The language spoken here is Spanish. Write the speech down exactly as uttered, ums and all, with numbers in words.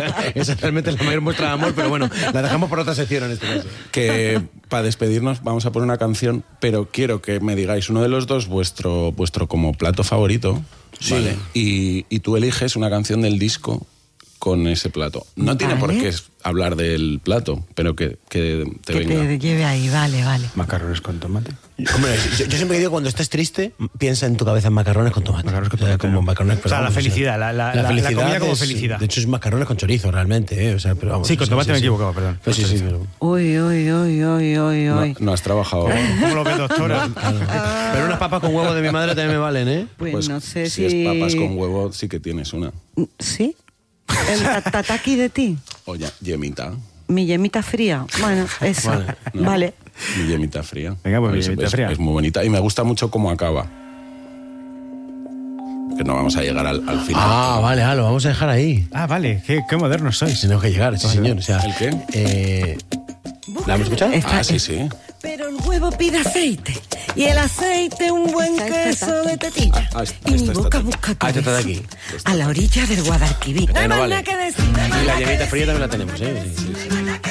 esa es realmente la mayor muestra de amor, pero bueno, la dejamos por otra sección en este caso. Que para despedirnos vamos a poner una canción, pero quiero que me digáis uno de los dos vuestro, vuestro como plato favorito. Sí. ¿Vale? Y, y tú eliges una canción del disco con ese plato. No tiene Vale. por qué hablar del plato, pero que, que te Que venga. te lleve ahí, vale, vale. Macarrones con tomate. Hombre, yo, yo siempre digo, cuando estés triste, piensa en tu cabeza en macarrones con tomate. Macarrones con O sea, tomate, como ¿no? macarrones, O sea, vamos, la felicidad, la- la- la- la comida como es- felicidad. De hecho, es macarrones con chorizo, realmente, ¿eh? O sea, pero vamos, Sí, con sí, tomate sí, me he sí. equivocado, perdón. Pues sí, sí, pero... Uy, uy, uy, uy, uy, No, uy. no has trabajado. ¿Cómo lo ves, doctora? Pero unas papas con huevo de mi madre también me valen, ¿eh? Pues, Pues no sé si si... es papas con huevo, sí que tienes una. ¿Sí? ¿El ta- tataki de ti? O ya, yemita. Mi yemita fría. Bueno, eso. Vale. No, Vale. Mi yemita fría. Venga, pues mi Es- yemita es, fría. Es muy bonita y me gusta mucho cómo acaba. Que no vamos a llegar al, al final. Ah, vale, ah, lo vamos a dejar ahí. Ah, vale, qué, qué modernos sois. Tenemos que llegar, sí, señor. O sea, ¿El qué? Eh, ¿La hemos escuchado? Está- Ah, sí, sí. Pero el huevo pide aceite y el aceite un buen queso de tetilla. Ah, y mi esta está boca aquí. busca tu Ah, esta está beso aquí. a la orilla del Guadalquivir. No hay no más vale. nada que decir. no hay más Y la nada que llamita decir. fría también la tenemos, ¿eh? Sí, sí.